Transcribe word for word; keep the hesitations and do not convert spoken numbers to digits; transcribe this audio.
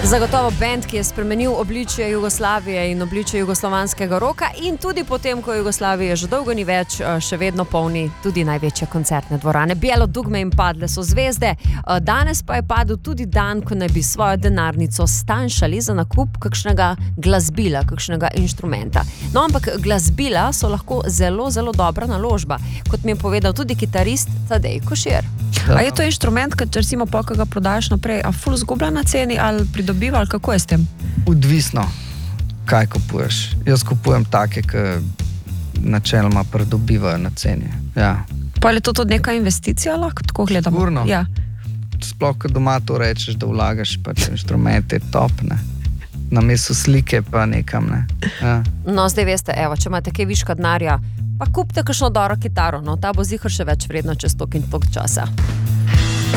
Zagotovo bend, ki je spremenil obličje Jugoslavije in obličje jugoslovanskega roka in tudi potem, ko Jugoslavije že dolgo ni več, še vedno polni tudi največje koncertne dvorane. Bijelo dugme in padle so zvezde. Danes pa je padel tudi dan, ko naj bi svojo denarnico stanjšali za nakup kakšnega glasbila, kakšnega inštrumenta. No, ampak glasbila so lahko zelo, zelo dobra naložba, kot mi je povedal tudi kitarist Tadej Košir. A je to inštrument, kad recimo pa, ko ga prodajaš naprej, a ful zgublja na ceni ali pridobiva, ali kako je s tem? Odvisno, kaj kupuješ. Jaz kupujem take, ki načeloma pridobivajo na ceni. Ja. Pa je to tudi neka investicija, lahko tako gledamo? Sigurno. Ja. Sploh, ko doma to rečeš, da vlagaš, pač inštrumente top, ne. Na mestu slike pa nekam, ne. Ja. No, zdaj veste, evo, če imate kaj viška denarja, pa kupite kakšno dobro kitaro, no, ta bo zihar še več vredna čez toliko in toliko časa.